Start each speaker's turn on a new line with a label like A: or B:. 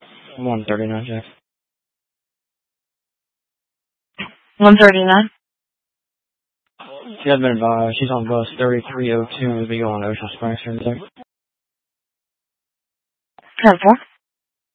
A: 139, Jack.
B: 139?
A: She has been advised. She's on bus 3302 to be going to Ocean Springs, Jack.
B: 10-4.